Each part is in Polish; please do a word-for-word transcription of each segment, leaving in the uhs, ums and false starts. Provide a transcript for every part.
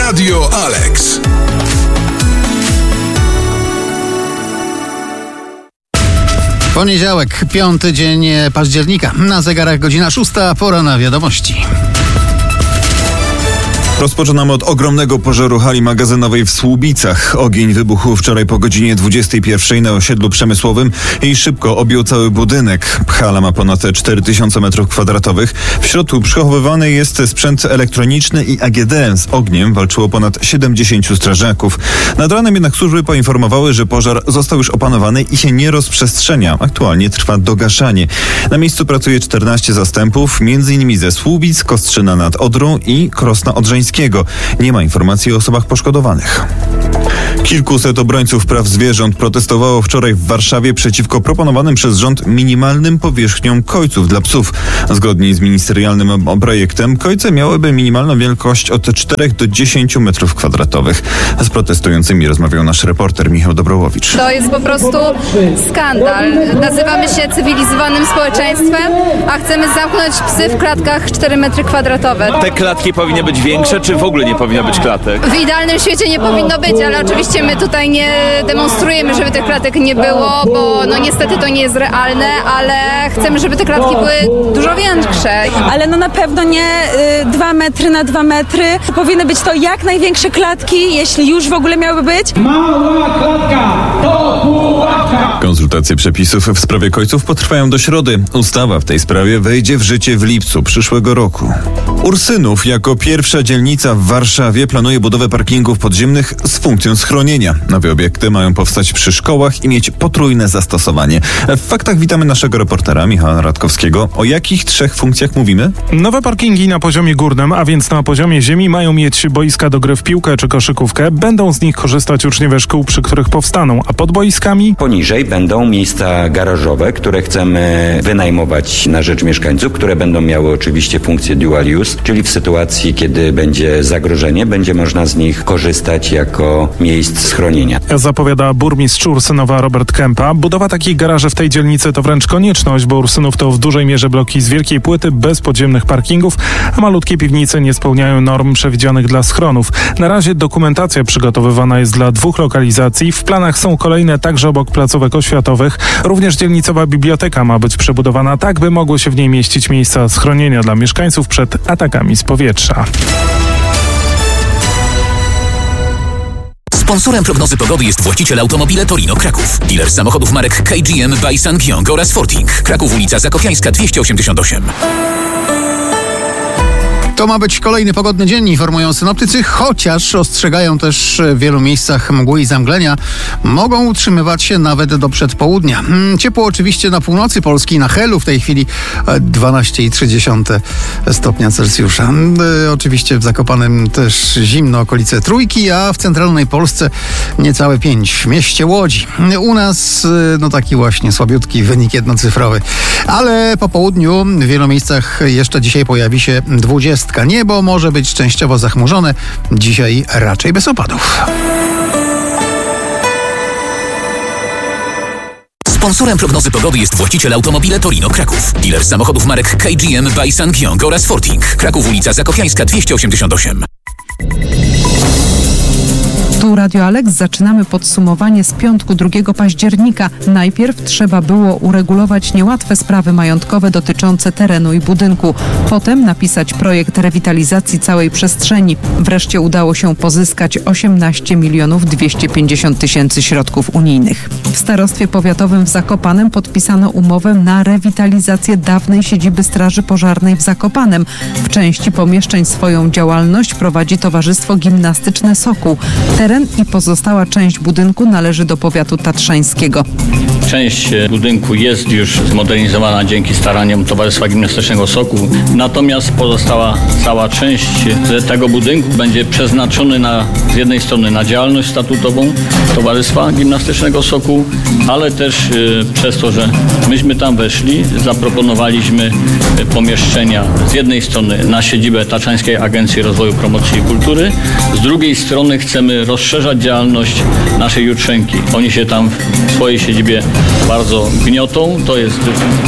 Radio Alex. Poniedziałek, piąty dzień października. Na zegarach godzina szósta, pora na wiadomości. Rozpoczynamy od ogromnego pożaru hali magazynowej w Słubicach. Ogień wybuchł wczoraj po godzinie dwudziestej pierwszej na osiedlu przemysłowym i szybko objął cały budynek. Hala ma ponad cztery tysiące metrów kwadratowych. W środku przechowywany jest sprzęt elektroniczny i A G D. Z ogniem walczyło ponad siedemdziesięciu strażaków. Nad ranem jednak służby poinformowały, że pożar został już opanowany i się nie rozprzestrzenia. Aktualnie trwa dogaszanie. Na miejscu pracuje czternaście zastępów, między innymi ze Słubic, Kostrzyna nad Odrą i Krosna Odrzańskiego. Nie ma informacji o osobach poszkodowanych. Kilkuset obrońców praw zwierząt protestowało wczoraj w Warszawie przeciwko proponowanym przez rząd minimalnym powierzchniom kojców dla psów. Zgodnie z ministerialnym projektem kojce miałyby minimalną wielkość od czterech do dziesięciu metrów kwadratowych. Z protestującymi rozmawiał nasz reporter Michał Dobrołowicz. To jest po prostu skandal. Nazywamy się cywilizowanym społeczeństwem, a chcemy zamknąć psy w klatkach cztery metry kwadratowe. Te klatki powinny być większe, czy w ogóle nie powinno być klatek? W idealnym świecie nie powinno być, ale oczywiście my tutaj nie demonstrujemy, żeby tych klatek nie było, bo no niestety to nie jest realne, ale chcemy, żeby te klatki były dużo większe. Ale no na pewno nie y, dwa metry na dwa metry. Powinny być to jak największe klatki, jeśli już w ogóle miałyby być. Mała klatka to pułapka. Konsultacje przepisów w sprawie kojców potrwają do środy. Ustawa w tej sprawie wejdzie w życie w lipcu przyszłego roku. Ursynów jako pierwsza dzielnica w Warszawie planuje budowę parkingów podziemnych z funkcją schronienia. Nowe obiekty mają powstać przy szkołach i mieć potrójne zastosowanie. W faktach witamy naszego reportera Michała Radkowskiego. O jakich trzech funkcjach mówimy? Nowe parkingi na poziomie górnym, a więc na poziomie ziemi, mają mieć boiska do gry w piłkę czy koszykówkę. Będą z nich korzystać uczniowie szkół, przy których powstaną, a pod boiskami... Poniżej będą miejsca garażowe, które chcemy wynajmować na rzecz mieszkańców, które będą miały oczywiście funkcję dual use, czyli w sytuacji, kiedy będzie zagrożenie, będzie można z nich korzystać jako miejsc schronienia. Zapowiada burmistrz Ursynowa Robert Kępa. Budowa takich garaży w tej dzielnicy to wręcz konieczność, bo Ursynów to w dużej mierze bloki z wielkiej płyty bez podziemnych parkingów, a malutkie piwnice nie spełniają norm przewidzianych dla schronów. Na razie dokumentacja przygotowywana jest dla dwóch lokalizacji. W planach są kolejne także obok placówek oświatowych. Również dzielnicowa biblioteka ma być przebudowana tak, by mogły się w niej mieścić miejsca schronienia dla mieszkańców przed atakami z powietrza. Sponsorem prognozy pogody jest właściciel Automobile Torino Kraków. Dealer samochodów marek K G M, by Sangyong oraz Forting. Kraków, ulica Zakopiańska dwieście osiemdziesiąt osiem. To ma być kolejny pogodny dzień, informują synoptycy, chociaż ostrzegają też w wielu miejscach mgły i zamglenia. Mogą utrzymywać się nawet do przedpołudnia. Ciepło oczywiście na północy Polski, na Helu w tej chwili dwanaście przecinek trzy stopnia Celsjusza. Oczywiście w Zakopanem też zimno, okolice trójki, a w centralnej Polsce niecałe pięć w mieście Łodzi. U nas no taki właśnie słabiutki wynik jednocyfrowy. Ale po południu w wielu miejscach jeszcze dzisiaj pojawi się dwudziestka. Niebo może być częściowo zachmurzone, dzisiaj raczej bez opadów. Sponsorem prognozy pogody jest właściciel Automobile Torino Kraków. Dealer samochodów marek K G M, by Sangyong oraz Forting. Kraków, ulica Zakopiańska dwieście osiemdziesiąt osiem. Tu Radio Alex. Zaczynamy podsumowanie z piątku drugiego października. Najpierw trzeba było uregulować niełatwe sprawy majątkowe dotyczące terenu i budynku. Potem napisać projekt rewitalizacji całej przestrzeni. Wreszcie udało się pozyskać osiemnaście milionów dwieście pięćdziesiąt tysięcy środków unijnych. W Starostwie Powiatowym w Zakopanem podpisano umowę na rewitalizację dawnej siedziby Straży Pożarnej w Zakopanem. W części pomieszczeń swoją działalność prowadzi Towarzystwo Gimnastyczne Sokół. Teren i pozostała część budynku należy do powiatu tatrzańskiego. Część budynku jest już zmodernizowana dzięki staraniom Towarzystwa Gimnastycznego Sokół, natomiast pozostała cała część tego budynku będzie przeznaczony na, z jednej strony na działalność statutową Towarzystwa Gimnastycznego Sokół, ale też y, przez to, że myśmy tam weszli, zaproponowaliśmy y, pomieszczenia z jednej strony na siedzibę Tatrzańskiej Agencji Rozwoju, Promocji i Kultury, z drugiej strony chcemy rozszerzać działalność naszej Jutrzenki. Oni się tam w swojej siedzibie bardzo gniotą. To jest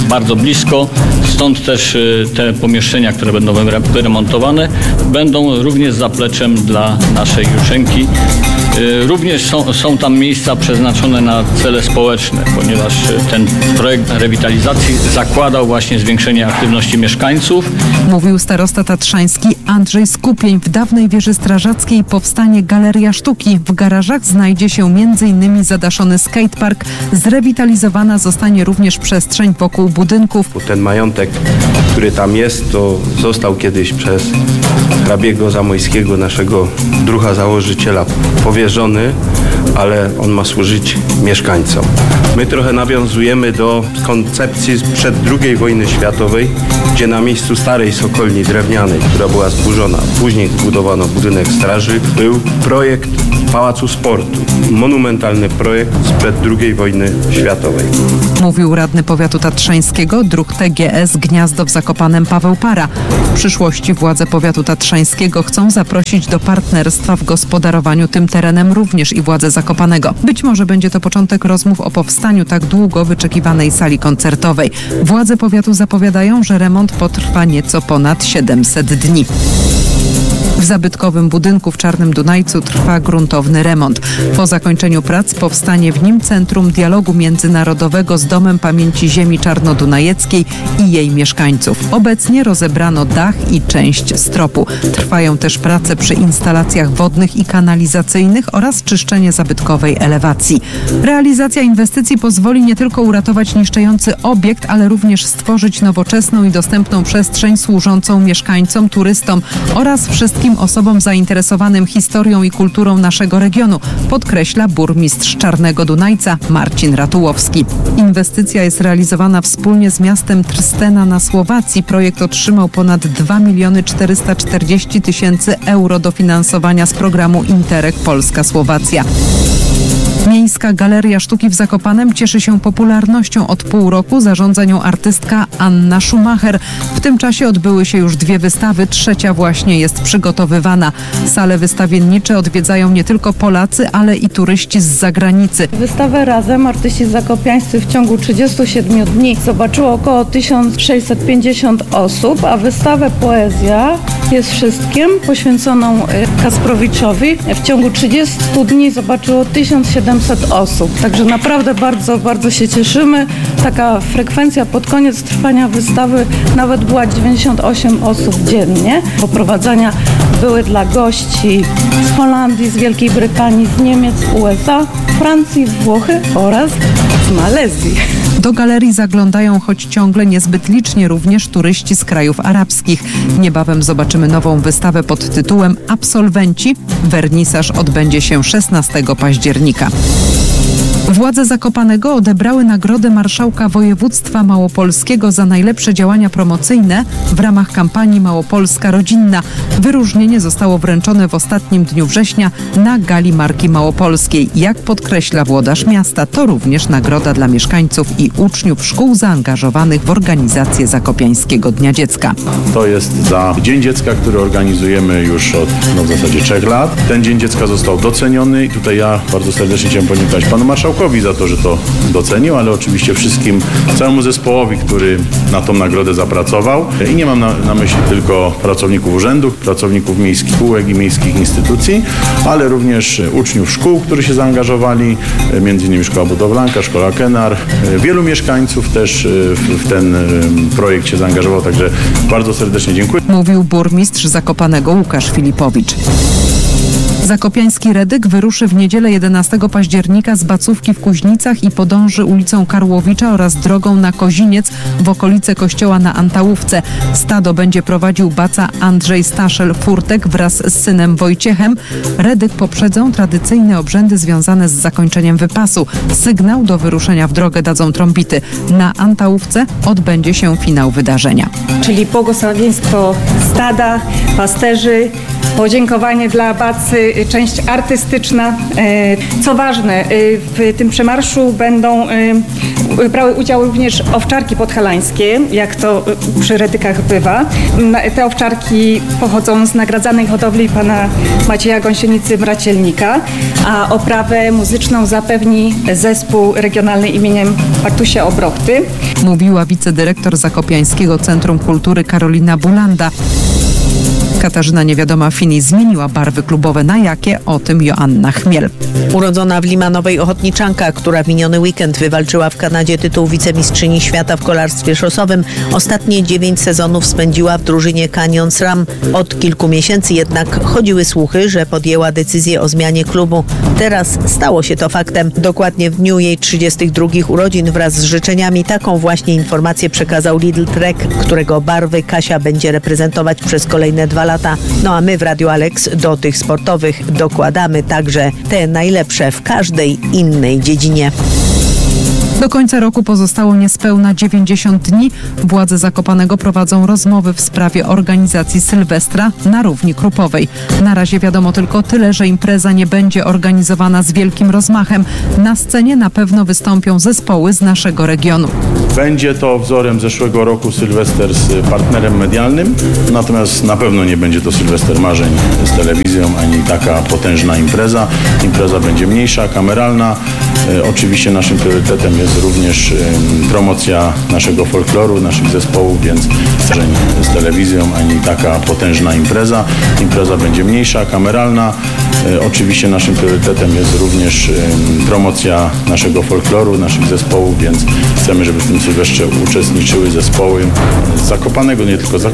jest bardzo blisko, stąd też te pomieszczenia, które będą wyremontowane, będą również zapleczem dla naszej Juszenki. Również są, są tam miejsca przeznaczone na cele społeczne, ponieważ ten projekt rewitalizacji zakładał właśnie zwiększenie aktywności mieszkańców. Mówił starosta tatrzański Andrzej Skupień. W dawnej wieży strażackiej powstanie Galeria Sztuki. W garażach znajdzie się między innymi zadaszony skatepark. Zrewitalizowana zostanie również przestrzeń wokół budynków. Ten majątek, który tam jest, to został kiedyś przez hrabiego Zamojskiego, naszego druha założyciela, powierzony, ale on ma służyć mieszkańcom. My trochę nawiązujemy do koncepcji sprzed drugiej wojny światowej, gdzie na miejscu starej sokolni drewnianej, która była zburzona, później zbudowano budynek straży, był projekt Pałacu Sportu. Monumentalny projekt sprzed drugiej wojny światowej. Mówił radny powiatu tatrzańskiego, druh T G S Gniazdo w Zakopanem Paweł Para. W przyszłości władze powiatu tatrzańskiego chcą zaprosić do partnerstwa w gospodarowaniu tym terenem również i władze Zakopanego. Być może będzie to początek rozmów o powstaniu tak długo wyczekiwanej sali koncertowej. Władze powiatu zapowiadają, że remont potrwa nieco ponad siedemset dni. W zabytkowym budynku w Czarnym Dunajcu trwa gruntowny remont. Po zakończeniu prac powstanie w nim Centrum Dialogu Międzynarodowego z Domem Pamięci Ziemi Czarnodunajeckiej i jej mieszkańców. Obecnie rozebrano dach i część stropu. Trwają też prace przy instalacjach wodnych i kanalizacyjnych oraz czyszczenie zabytkowej elewacji. Realizacja inwestycji pozwoli nie tylko uratować niszczejący obiekt, ale również stworzyć nowoczesną i dostępną przestrzeń służącą mieszkańcom, turystom oraz wszystkim osobom zainteresowanym historią i kulturą naszego regionu, podkreśla burmistrz Czarnego Dunajca Marcin Ratułowski. Inwestycja jest realizowana wspólnie z miastem Trstena na Słowacji. Projekt otrzymał ponad dwa miliony czterysta czterdzieści tysięcy euro dofinansowania z programu Interreg Polska-Słowacja. Miejska Galeria Sztuki w Zakopanem cieszy się popularnością. Od pół roku zarządza nią artystka Anna Schumacher. W tym czasie odbyły się już dwie wystawy, trzecia właśnie jest przygotowywana. Sale wystawiennicze odwiedzają nie tylko Polacy, ale i turyści z zagranicy. Wystawę Razem artyści zakopiańscy w ciągu trzydziestu siedmiu dni zobaczyło około tysiąc sześćset pięćdziesiąt osób, a wystawę Poezja jest wszystkim poświęconą Kasprowiczowi w ciągu trzydziestu dni zobaczyło tysiąc siedemset osób. Także naprawdę bardzo, bardzo się cieszymy. Taka frekwencja pod koniec trwania wystawy nawet była dziewięćdziesiąt osiem osób dziennie. Poprowadzenia były dla gości z Holandii, z Wielkiej Brytanii, z Niemiec, U S A, Francji, Włochy oraz z Malezji. Do galerii zaglądają, choć ciągle niezbyt licznie, również turyści z krajów arabskich. Niebawem zobaczymy nową wystawę pod tytułem Absolwenci. Wernisaż odbędzie się szesnastego października. Władze Zakopanego odebrały nagrodę marszałka województwa małopolskiego za najlepsze działania promocyjne w ramach kampanii Małopolska Rodzinna. Wyróżnienie zostało wręczone w ostatnim dniu września na gali marki małopolskiej. Jak podkreśla włodarz miasta, to również nagroda dla mieszkańców i uczniów szkół zaangażowanych w organizację Zakopiańskiego Dnia Dziecka. To jest za Dzień Dziecka, który organizujemy już od no, w zasadzie trzech lat. Ten Dzień Dziecka został doceniony i tutaj ja bardzo serdecznie chciałem podziękować panu marszałkowi za to, że to docenił, ale oczywiście wszystkim, całemu zespołowi, który na tą nagrodę zapracował. I nie mam na, na myśli tylko pracowników urzędów, pracowników miejskich spółek i miejskich instytucji, ale również uczniów szkół, którzy się zaangażowali, między innymi Szkoła Budowlanka, Szkoła Kenar. Wielu mieszkańców też w ten projekt się zaangażował, także bardzo serdecznie dziękuję. Mówił burmistrz Zakopanego Łukasz Filipowicz. Zakopiański Redyk wyruszy w niedzielę jedenastego października z Bacówki w Kuźnicach i podąży ulicą Karłowicza oraz drogą na Koziniec w okolice kościoła na Antałówce. Stado będzie prowadził baca Andrzej Staszel-Furtek wraz z synem Wojciechem. Redyk poprzedzą tradycyjne obrzędy związane z zakończeniem wypasu. Sygnał do wyruszenia w drogę dadzą trąbity. Na Antałówce odbędzie się finał wydarzenia. Czyli błogosławieństwo stada, pasterzy, Podziękowanie dla Bacy, część artystyczna. Co ważne, w tym przemarszu będą brały udział również owczarki podhalańskie, jak to przy Redykach bywa. Te owczarki pochodzą z nagradzanej hodowli pana Macieja Gąsienicy-Bracielnika, a oprawę muzyczną zapewni zespół regionalny imieniem Bartusia Obrochty. Mówiła wicedyrektor Zakopiańskiego Centrum Kultury Karolina Bulanda. Katarzyna Niewiadoma Fini zmieniła barwy klubowe na jakie? O tym Joanna Chmiel. Urodzona w Limanowej ochotniczanka, która w miniony weekend wywalczyła w Kanadzie tytuł wicemistrzyni świata w kolarstwie szosowym, ostatnie dziewięć sezonów spędziła w drużynie Canyon SRAM. Od kilku miesięcy jednak chodziły słuchy, że podjęła decyzję o zmianie klubu. Teraz stało się to faktem. Dokładnie w dniu jej trzydziestych drugich urodzin wraz z życzeniami taką właśnie informację przekazał Lidl Trek, którego barwy Kasia będzie reprezentować przez kolejne dwa lata. No a my w Radio Alex do tych sportowych dokładamy także te najlepsze w każdej innej dziedzinie. Do końca roku pozostało niespełna dziewięćdziesiąt dni. Władze Zakopanego prowadzą rozmowy w sprawie organizacji Sylwestra na Równi Krupowej. Na razie wiadomo tylko tyle, że impreza nie będzie organizowana z wielkim rozmachem. Na scenie na pewno wystąpią zespoły z naszego regionu. Będzie to wzorem zeszłego roku Sylwester z partnerem medialnym, natomiast na pewno nie będzie to Sylwester marzeń z telewizją, ani taka potężna impreza. Impreza będzie mniejsza, kameralna. E, oczywiście naszym priorytetem jest również e, promocja naszego folkloru, naszych zespołów, więc marzeń z telewizją, ani taka potężna impreza. Impreza będzie mniejsza, kameralna. E, oczywiście naszym priorytetem jest również e, promocja naszego folkloru, naszych zespołów, więc chcemy, żeby w tym Sylwestrze uczestniczyły zespoły z Zakopanego, nie tylko z